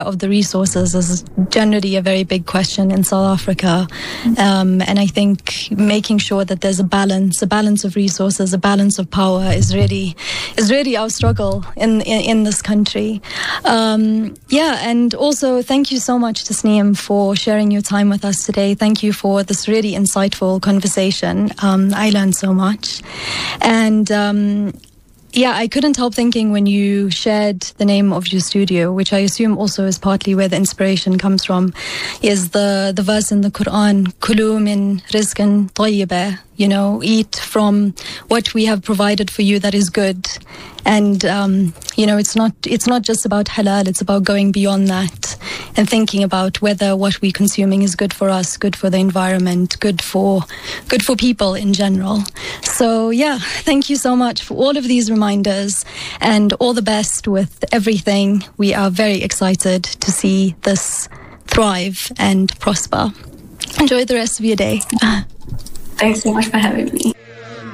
of the resources is generally a very big question in South Africa, and I think making sure that there's a balance of resources, a balance of power is really our struggle in this country. And also thank you so much, Tasneem, for sharing your time with us today. Thank you for this really insightful conversation. I learned so much, and I couldn't help thinking when you shared the name of your studio, which I assume also is partly where the inspiration comes from, is the verse in the Quran, "Kulu min rizqin tayyibah," eat from what we have provided for you that is good. And, it's not just about halal, it's about going beyond that and thinking about whether what we're consuming is good for us, good for the environment, good for people in general. So, thank you so much for all of these reminders and all the best with everything. We are very excited to see this thrive and prosper. Enjoy the rest of your day. Thanks so much for having me.